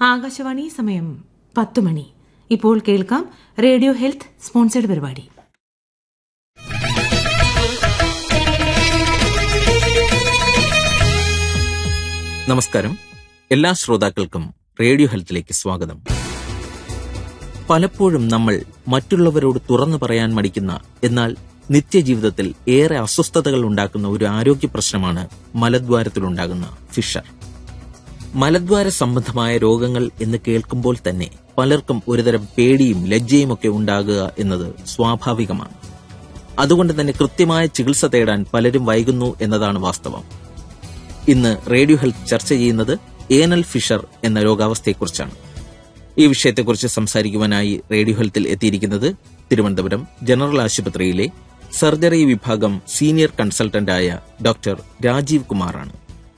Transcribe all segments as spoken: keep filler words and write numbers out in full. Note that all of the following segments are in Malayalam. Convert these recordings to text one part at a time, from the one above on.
ആകാശവാണി സമയം പത്ത് മണി. ഇപ്പോൾ കേൾക്കാം റേഡിയോ ഹെൽത്ത് സ്പോൺസേഡ് പരിപാടി. നമസ്കാരം. എല്ലാ ശ്രോതാക്കൾക്കും റേഡിയോ ഹെൽത്തിലേക്ക് സ്വാഗതം. പലപ്പോഴും നമ്മൾ മറ്റുള്ളവരോട് തുറന്നു പറയാൻ മടിക്കുന്ന, എന്നാൽ നിത്യജീവിതത്തിൽ ഏറെ അസ്വസ്ഥതകൾ ഉണ്ടാക്കുന്ന ഒരു ആരോഗ്യ പ്രശ്നമാണ് മലദ്വാരത്തിലുണ്ടാകുന്ന ഫിഷർ. മലദ്വാര സംബന്ധമായ രോഗങ്ങൾ എന്ന് കേൾക്കുമ്പോൾ തന്നെ പലർക്കും ഒരുതരം പേടിയും ലജ്ജയുമൊക്കെ ഉണ്ടാകുക എന്നത് സ്വാഭാവികമാണ്. അതുകൊണ്ട് തന്നെ കൃത്യമായ ചികിത്സ തേടാൻ പലരും വൈകുന്നു എന്നതാണ് വാസ്തവം. ഇന്ന് റേഡിയോ ഹെൽത്ത് ചർച്ച ചെയ്യുന്നത് ഏനൽ ഫിഷർ എന്ന രോഗാവസ്ഥയെക്കുറിച്ചാണ്. ഈ വിഷയത്തെക്കുറിച്ച് സംസാരിക്കുവാനായി റേഡിയോ ഹെൽത്തിൽ എത്തിയിരിക്കുന്നത് തിരുവനന്തപുരം ജനറൽ ആശുപത്രിയിലെ സർജറി വിഭാഗം സീനിയർ കൺസൾട്ടന്റായ ഡോക്ടർ രാജീവ് കുമാറാണ്.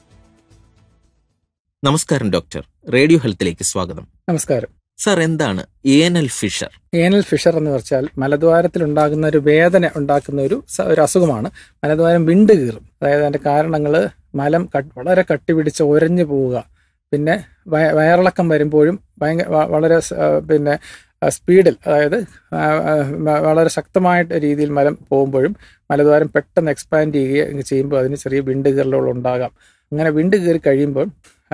നമസ്കാരം ഡോക്ടർ, റേഡിയോ ഹെൽത്തിലേക്ക് സ്വാഗതം. നമസ്കാരം സർ, എന്താണ് ഏനൽ ഫിഷർ? ഏനൽ ഫിഷർ എന്ന് വെച്ചാൽ മലദ്വാരത്തിൽ ഉണ്ടാകുന്ന ഒരു വേദന ഉണ്ടാക്കുന്ന ഒരു ഒരു അസുഖമാണ്. മലദ്വാരം വിണ്ട് കീറും. അതായത് അതിന്റെ കാരണങ്ങൾ മലം വളരെ കട്ടിപിടിച്ച് ഒരഞ്ഞു പോവുക, പിന്നെ വയറിളക്കം വരുമ്പോഴും ഭയങ്കര വളരെ പിന്നെ സ്പീഡിൽ, അതായത് വളരെ ശക്തമായ രീതിയിൽ മലം പോകുമ്പോഴും മലദ്വാരം പെട്ടെന്ന് എക്സ്പാൻഡ് ചെയ്യുക ചെയ്യുമ്പോൾ അതിന് ചെറിയ വിണ്ട് കീറലുകൾ ഉണ്ടാകാം. അങ്ങനെ വിണ്ട് കീറി കഴിയുമ്പോൾ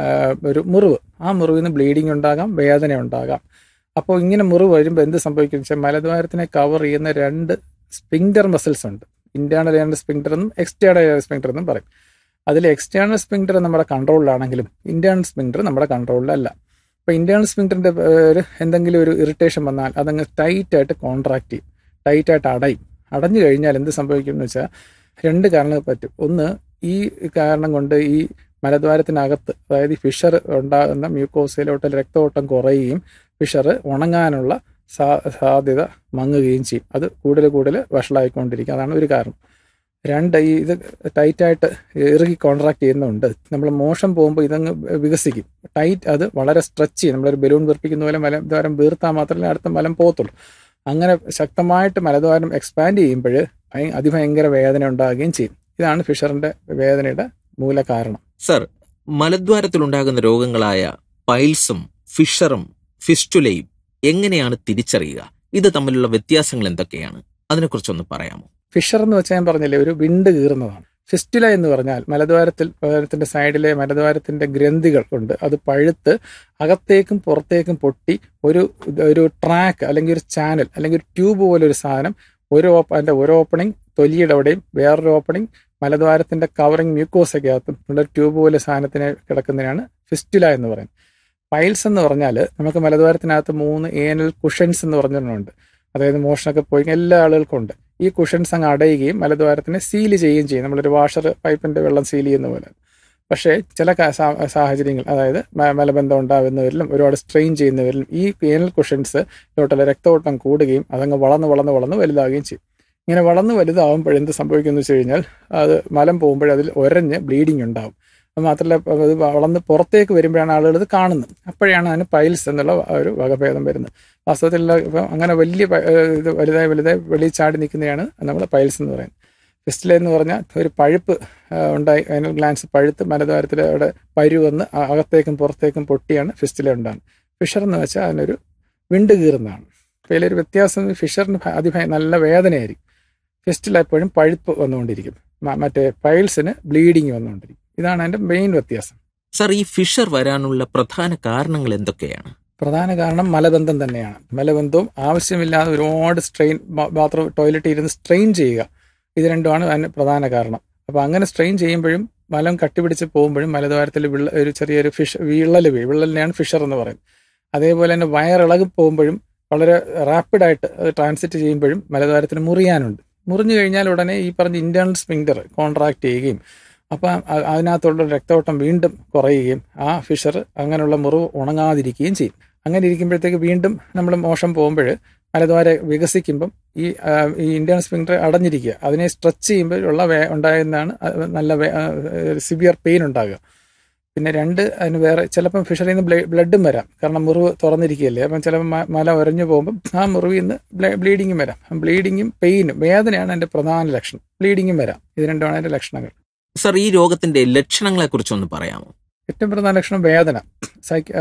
ഒരു മുറിവ്, ആ മുറിവിൽ നിന്ന് ബ്ലീഡിങ് ഉണ്ടാകാം, വേദന ഉണ്ടാകാം. അപ്പോൾ ഇങ്ങനെ മുറിവ് വരുമ്പോൾ എന്ത് സംഭവിക്കും വെച്ചാൽ മലദ്വാരത്തിനെ കവർ ചെയ്യുന്ന രണ്ട് സ്പിങ്ക്ടർ മസിൽസ് ഉണ്ട്. ഇന്റേണൽ ഏനൽ സ്പിങ്ക്ടർ എന്നും എക്സ്റ്റേണൽ ഏനൽ സ്പിങ്ക്ടർ എന്നും പറയും. അതിൽ എക്സ്റ്റേണൽ സ്പിങ്ക്ടർ നമ്മുടെ കൺട്രോളിലാണെങ്കിലും ഇന്റേണൽ സ്പിങ്ക്ടർ നമ്മുടെ കൺട്രോളിലല്ല. അപ്പോൾ ഇന്റേണൽ സ്പിങ്ക്ടറിന്റെ ഒരു എന്തെങ്കിലും ഒരു ഇറിറ്റേഷൻ വന്നാൽ അതങ്ങ് ടൈറ്റായിട്ട് കോൺട്രാക്ട് ചെയ്യും, ടൈറ്റായിട്ട് അടയും. അടഞ്ഞു കഴിഞ്ഞാൽ എന്ത് സംഭവിക്കും എന്ന് വെച്ചാൽ രണ്ട് കാരണങ്ങൾ പറ്റും. ഒന്ന്, ഈ കാരണം കൊണ്ട് ഈ മലദ്വാരത്തിനകത്ത്, അതായത് ഈ ഫിഷർ ഉണ്ടാകുന്ന മ്യൂക്കോസയിലോട്ട് രക്തഓട്ടം കുറയുകയും ഫിഷർ ഉണങ്ങാനുള്ള സാ സാധ്യത മങ്ങുകയും ചെയ്യും. അത് കൂടുതൽ കൂടുതൽ വഷളായിക്കൊണ്ടിരിക്കും. അതാണ് ഒരു കാരണം. രണ്ട്, ഈ ഇത് ടൈറ്റായിട്ട് ഇറുകി കോൺട്രാക്ട് ചെയ്യുന്നുണ്ട്. നമ്മൾ മോഷൻ പോകുമ്പോൾ ഇതങ്ങ് വികസിക്കും. ടൈറ്റ് അത് വളരെ സ്ട്രെച്ച് ചെയ്യും. നമ്മളൊരു ബലൂൺ വീർപ്പിക്കുന്ന പോലെ മലദ്വാരം വീർത്താൽ മാത്രമേ അടുത്ത മലം പോകത്തുള്ളൂ. അങ്ങനെ ശക്തമായിട്ട് മലദ്വാരം എക്സ്പാൻഡ് ചെയ്യുമ്പോൾ അതിഭയങ്കര വേദന ഉണ്ടാകുകയും ചെയ്യും. ഇതാണ് ഫിഷറിന്റെ വേദനയുടെ മൂല കാരണം. സർ, മലദ്വാരത്തിലുണ്ടാകുന്ന രോഗങ്ങളായ പൈൽസും ഫിഷറും ഫിസ്റ്റുലയും എങ്ങനെയാണ് തിരിച്ചറിയുക? ഇത് തമ്മിലുള്ള വ്യത്യാസങ്ങൾ എന്തൊക്കെയാണ്? അതിനെക്കുറിച്ചൊന്ന് പറയാമോ? ഫിഷർ എന്ന് വെച്ചാൽ ഞാൻ പറഞ്ഞില്ലേ, ഒരു വിണ്ട് കീറുന്നതാണ്. ഫിസ്റ്റുല എന്ന് പറഞ്ഞാൽ മലദ്വാരത്തിൽ മലദ്വാരത്തിന്റെ സൈഡിലെ മലദ്വാരത്തിന്റെ ഗ്രന്ഥികൾ ഉണ്ട്. അത് പഴുത്ത് അകത്തേക്കും പുറത്തേക്കും പൊട്ടി ഒരു ഒരു ട്രാക്ക് അല്ലെങ്കിൽ ഒരു ചാനൽ അല്ലെങ്കിൽ ഒരു ട്യൂബ് പോലെ ഒരു സാധനം, ഒരു അതിന്റെ ഒരു ഓപ്പണിംഗ് തൊലിയുടെ അവിടെയും വേറൊരു ഓപ്പണിംഗ് മലദ്വാരത്തിന്റെ കവറിങ് മ്യൂക്കോസയ്ക്കകത്തും ഉള്ള ട്യൂബ് പോലെ സാധനത്തിന് കിടക്കുന്നതിനാണ് ഫിസ്റ്റുല എന്ന് പറയുന്നത്. പൈൽസ് എന്ന് പറഞ്ഞാൽ നമുക്ക് മലദ്വാരത്തിനകത്ത് മൂന്ന് ഏനൽ കുഷൻസ് എന്ന് പറഞ്ഞിട്ടുണ്ട്. അതായത് മോഷനൊക്കെ പോയി എല്ലാ ആളുകൾക്കും ഉണ്ട്. ഈ കുഷൻസ് അങ്ങ് അടയുകയും മലദ്വാരത്തിനെ സീൽ ചെയ്യുകയും ചെയ്യും, നമ്മളൊരു വാഷർ പൈപ്പിന്റെ വെള്ളം സീൽ ചെയ്യുന്ന പോലെ. പക്ഷേ ചില സാഹചര്യങ്ങൾ, അതായത് മലബന്ധം ഉണ്ടാകുന്നവരിലും ഒരുപാട് സ്ട്രെയിൻ ചെയ്യുന്നവരിലും ഈ ഏനൽ കുഷൻസ് ലോട്ടുള്ള രക്തഓട്ടം കൂടുകയും അതങ്ങ് വളർന്ന് വളർന്ന് വളർന്ന് വലുതാവുകയും ചെയ്യും. ഇങ്ങനെ വളർന്ന് വലുതാവുമ്പോൾ എന്ത് സംഭവിക്കുമെന്ന് വെച്ച് കഴിഞ്ഞാൽ അത് മലം പോകുമ്പോൾ അതിൽ ഒരഞ്ഞ് ബ്ലീഡിങ് ഉണ്ടാവും. അത് മാത്രമല്ല, അത് വളർന്ന് പുറത്തേക്ക് വരുമ്പോഴാണ് ആളുകൾ ഇത് കാണുന്നത്. അപ്പോഴാണ് അതിന് പൈൽസ് എന്നുള്ള ഒരു വകഭേദം വരുന്നത്. വാസ്തവത്തിൽ ഇപ്പം അങ്ങനെ വലിയ ഇത് വലുതായി വലുതായി വെളിയിൽ ചാടി നിൽക്കുന്നതാണ് നമ്മൾ പൈൽസ് എന്ന് പറയുന്നത്. ഫിസ്റ്റുല എന്ന് പറഞ്ഞാൽ ഒരു പഴുപ്പ് ഉണ്ടായി, അതിന് ഗ്ലാൻസ് പഴുത്ത് മലദ്വാരത്തിൽ അവിടെ പരു വന്ന് അകത്തേക്കും പുറത്തേക്കും പൊട്ടിയാണ് ഫിസ്റ്റുല ഉണ്ടാകുന്നത്. ഫിഷർ എന്ന് വെച്ചാൽ അതിനൊരു വിണ്ട് കീറുന്നതാണ്. അപ്പോൾ ഇതിലൊരു വ്യത്യാസം, ഫിഷറിന് അതിഭയ നല്ല വേദനയായിരിക്കും. ഫിസ്റ്റുല എപ്പോഴും പഴുപ്പ് വന്നുകൊണ്ടിരിക്കും, മറ്റേ പൈൽസിന് ബ്ലീഡിങ് വന്നുകൊണ്ടിരിക്കും. ഇതാണ് അതിന്റെ മെയിൻ വ്യത്യാസം. സർ, ഈ ഫിഷർ വരാനുള്ള പ്രധാന കാരണങ്ങൾ എന്തൊക്കെയാണ്? പ്രധാന കാരണം മലബന്ധം തന്നെയാണ്. മലബന്ധവും ആവശ്യമില്ലാതെ ഒരുപാട് സ്ട്രെയിൻ, ബാത്റൂം ടോയ്ലറ്റിൽ ഇരുന്ന് സ്ട്രെയിൻ ചെയ്യുക, ഇത് രണ്ടുമാണ് അതിന് പ്രധാന കാരണം. അപ്പോൾ അങ്ങനെ സ്ട്രെയിൻ ചെയ്യുമ്പോഴും മലം കട്ടിപിടിച്ച് പോകുമ്പോഴും മലദ്വാരത്തിൽ വിള്ള ഒരു ചെറിയൊരു ഫിഷ് വിള്ളൽ വീഴും. വിള്ളലിനെയാണ് ഫിഷർ എന്ന് പറയുന്നത്. അതേപോലെ തന്നെ വയറിളകി പോകുമ്പോഴും വളരെ റാപ്പിഡായിട്ട് അത് ട്രാൻസിറ്റ് ചെയ്യുമ്പോഴും മലദ്വാരത്തിന് മുറിയാനുണ്ട്. മുറിഞ്ഞു കഴിഞ്ഞാൽ ഉടനെ ഈ പറഞ്ഞ ഇന്റേണൽ സ്പിങ്ക്ടർ കോൺട്രാക്ട് ചെയ്യുകയും അപ്പം അതിനകത്തുള്ള രക്തഓട്ടം വീണ്ടും കുറയുകയും ആ ഫിഷർ അങ്ങനെയുള്ള മുറിവ് ഉണങ്ങാതിരിക്കുകയും ചെയ്യും. അങ്ങനെ ഇരിക്കുമ്പോഴത്തേക്ക് വീണ്ടും നമ്മൾ മോശം പോകുമ്പോൾ മലദ്വാരം വികസിക്കുമ്പം ഈ ഈ ഇന്റേണൽ സ്പിങ്ക്ടർ അടഞ്ഞിരിക്കുക, അതിനെ സ്ട്രെച്ച് ചെയ്യുമ്പോഴുള്ള വേ ഉണ്ടാകുന്നതാണ് നല്ല സിവിയർ പെയിൻ ഉണ്ടാകുക. പിന്നെ രണ്ട്, അതിന് വേറെ ചിലപ്പം ഫിഷറിൽ നിന്ന് ബ്ലഡും വരാം, കാരണം മുറിവ് തുറന്നിരിക്കുകയല്ലേ. അപ്പം ചിലപ്പോൾ മല ഉരഞ്ഞു പോകുമ്പം ആ മുറിവിൽ നിന്ന് ബ്ലീഡിങ്ങും വരാം. ബ്ലീഡിങ്ങും പെയിനും വേദനയാണ് അതിൻ്റെ പ്രധാന ലക്ഷണം. ബ്ലീഡിങ്ങും വരാം. ഇത് രണ്ടുമാണ് അതിൻ്റെ ലക്ഷണങ്ങൾ. സർ, ഈ രോഗത്തിന്റെ ലക്ഷണങ്ങളെ കുറിച്ചൊന്ന് പറയാമോ? ഏറ്റവും പ്രധാന ലക്ഷണം വേദന, സൈക്ക